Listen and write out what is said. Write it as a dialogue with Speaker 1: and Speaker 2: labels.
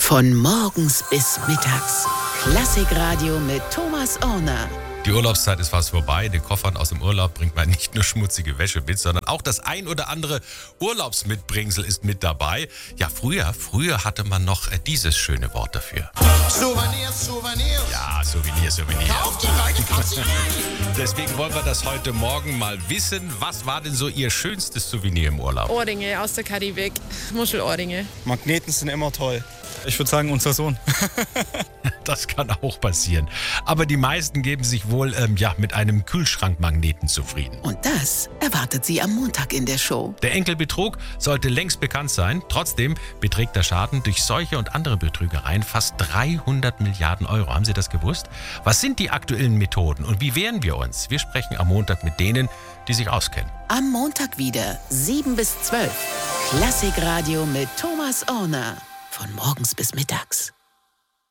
Speaker 1: Von morgens bis mittags. Klassikradio mit Thomas Orner.
Speaker 2: Die Urlaubszeit ist fast vorbei. In den Koffern aus dem Urlaub bringt man nicht nur schmutzige Wäsche mit, sondern auch das ein oder andere Urlaubsmitbringsel ist mit dabei. Ja, früher hatte man noch dieses schöne Wort dafür.
Speaker 3: Souvenirs.
Speaker 2: Ja, Souvenir.
Speaker 3: Auf die Leute, kauf sie rein.
Speaker 2: Deswegen wollen wir das heute Morgen mal wissen. Was war denn so Ihr schönstes Souvenir im Urlaub?
Speaker 4: Ohrringe aus der Karibik, Muschelohrringe.
Speaker 5: Magneten sind immer toll. Ich würde sagen, unser Sohn.
Speaker 2: Das kann auch passieren. Aber die meisten geben sich wohl mit einem Kühlschrankmagneten zufrieden.
Speaker 1: Und das erwartet Sie am Montag in der Show.
Speaker 2: Der Enkelbetrug sollte längst bekannt sein. Trotzdem beträgt der Schaden durch solche und andere Betrügereien fast 300 Milliarden Euro. Haben Sie das gewusst? Was sind die aktuellen Methoden und wie wehren wir uns? Wir sprechen am Montag mit denen, die sich auskennen.
Speaker 1: Am Montag wieder 7 bis 12. Klassikradio mit Thomas Orner. Von morgens bis mittags.